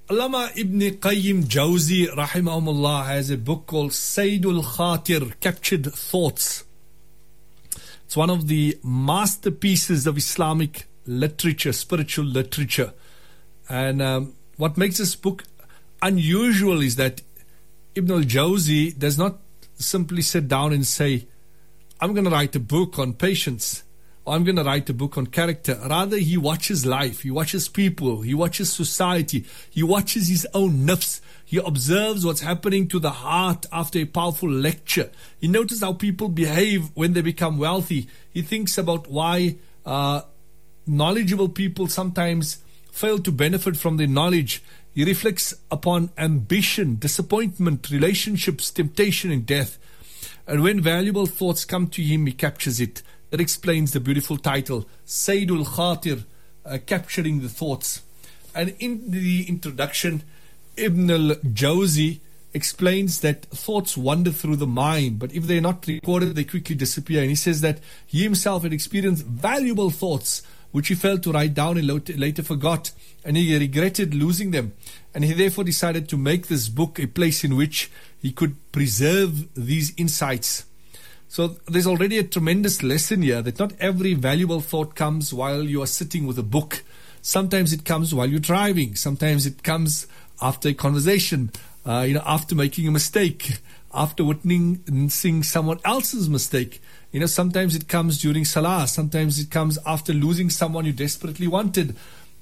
Allama Ibn Qayyim Jawzi rahimahumullah has a book called Saydul Khatir, Captured Thoughts. It's one of the masterpieces of Islamic literature, spiritual literature. And what makes this book unusual is that Ibn al-Jawzi does not simply sit down and say, I'm going to write a book on patience, or I'm going to write a book on character. Rather, he watches life, he watches people, he watches society, he watches his own nafs. He observes what's happening to the heart after a powerful lecture. He notices how people behave when they become wealthy. He thinks about why knowledgeable people sometimes fail to benefit from their knowledge. He reflects upon ambition, disappointment, relationships, temptation, and death. And when valuable thoughts come to him, he captures it. That explains the beautiful title, Saydul Khatir, capturing the thoughts. And in the introduction, Ibn al-Jawzi explains that thoughts wander through the mind, but if they're not recorded, they quickly disappear. And he says that he himself had experienced valuable thoughts which he failed to write down and later forgot, and he regretted losing them. And he therefore decided to make this book a place in which he could preserve these insights. So there's already a tremendous lesson here that not every valuable thought comes while you are sitting with a book. Sometimes it comes while you're driving. Sometimes it comes after a conversation, after making a mistake, after witnessing someone else's mistake. Sometimes it comes during salah. Sometimes it comes after losing someone you desperately wanted,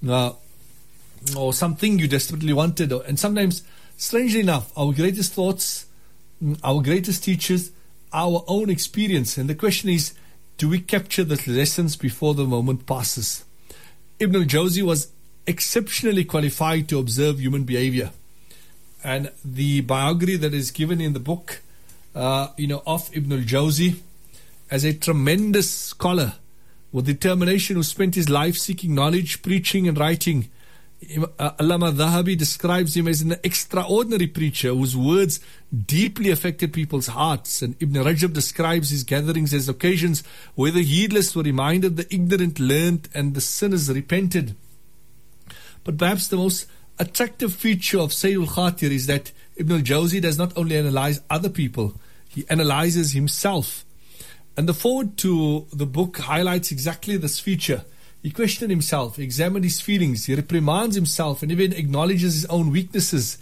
or something you desperately wanted. And sometimes, strangely enough, our greatest thoughts, our greatest teachers, our own experience. And the question is, do we capture the lessons before the moment passes? Ibn al-Jawzi was exceptionally qualified to observe human behavior. And the biography that is given in the book, of Ibn al-Jawzi, as a tremendous scholar with determination who spent his life seeking knowledge, preaching and writing. Allama Dhahabi describes him as an extraordinary preacher whose words deeply affected people's hearts. And Ibn Rajab describes his gatherings as occasions where the heedless were reminded, the ignorant learned, and the sinners repented. But perhaps the most attractive feature of Sayyidul Khatir is that Ibn al-Jawzi does not only analyze other people, he analyzes himself. And the foreword to the book highlights exactly this feature. He questioned himself, examined his feelings, he reprimands himself, and even acknowledges his own weaknesses.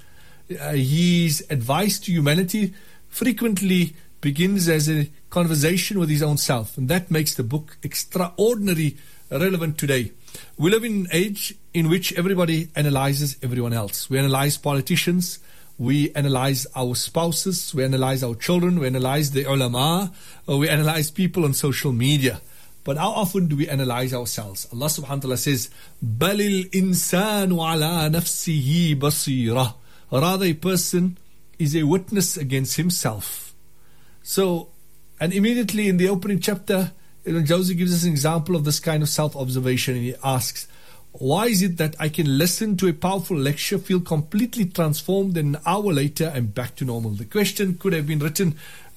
His advice to humanity frequently begins as a conversation with his own self, and that makes the book extraordinarily relevant today. We live in an age in which everybody analyzes everyone else. We analyze politicians, we analyze our spouses, we analyze our children, we analyze the ulama, or we analyze people on social media. But how often do we analyze ourselves? Allah subhanahu wa ta'ala says, بَلِ الْإِنسَانُ عَلَىٰ نَفْسِهِ بَصِيرًا. Rather, a person is a witness against himself. So, and immediately in the opening chapter, Ibn Jawzi gives us an example of this kind of self-observation, and he asks, why is it that I can listen to a powerful lecture, feel completely transformed, and an hour later I'm back to normal? The question could have been written,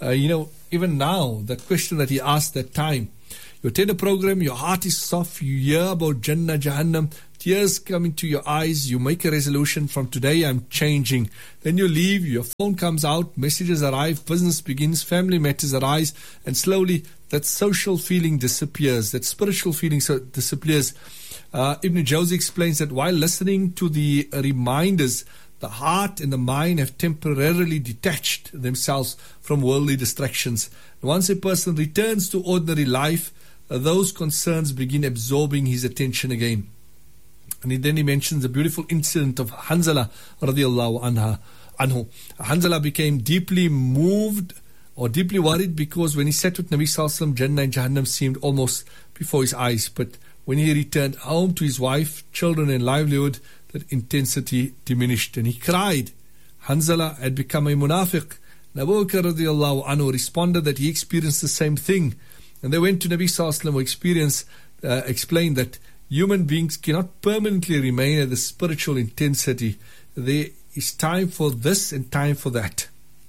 even now, that question that he asked that time. You attend a program, your heart is soft, you hear about Jannah, Jahannam, tears come into your eyes, you make a resolution, from today I'm changing. Then you leave, your phone comes out, messages arrive, business begins, family matters arise, and slowly that social feeling disappears, that spiritual feeling disappears. Ibn Jawzi explains that while listening to the reminders, the heart and the mind have temporarily detached themselves from worldly distractions. Once a person returns to ordinary life, those concerns begin absorbing his attention again. And then he mentions the beautiful incident of Hanzala radiallahu anhu. Hanzala became deeply moved or deeply worried because when he sat with Nabi Sallallahu Alaihi Wasallam, Jannah and Jahannam seemed almost before his eyes. But when he returned home to his wife, children and livelihood, that intensity diminished and he cried. Hanzala had become a munafiq. Abu Bakr radiallahu anhu responded that he experienced the same thing. And they went to Nabi Sallallahu Alaihi Wasallam, who explained that human beings cannot permanently remain at the spiritual intensity. There is time for this and time for that.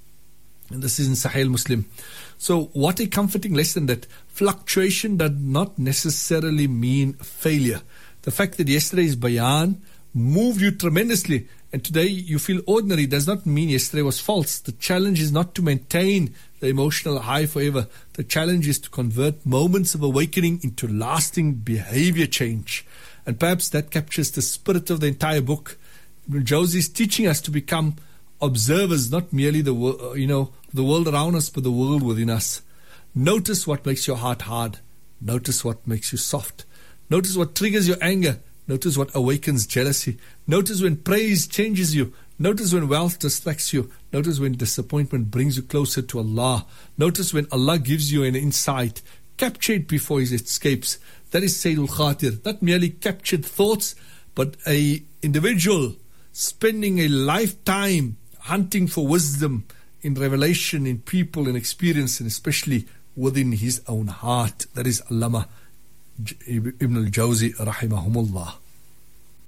And this is in Sahih Muslim. So what a comforting lesson that fluctuation does not necessarily mean failure. The fact that yesterday's bayan moved you tremendously, and today you feel ordinary, does not mean yesterday was false. The challenge is not to maintain the emotional high forever. The challenge is to convert moments of awakening into lasting behavior change. And perhaps that captures the spirit of the entire book. Ibn Jawzi is teaching us to become observers, not merely the world around us, but the world within us. Notice what makes your heart hard. Notice what makes you soft. Notice what triggers your anger. Notice what awakens jealousy. Notice when praise changes you. Notice when wealth distracts you. Notice when disappointment brings you closer to Allah. Notice when Allah gives you an insight. Capture it before it escapes. That is Sayyidul Khatir. Not merely captured thoughts, but an individual spending a lifetime hunting for wisdom in revelation, in people, in experience, and especially within his own heart. That is Allama Ibn al-Jawzi rahimahumullah.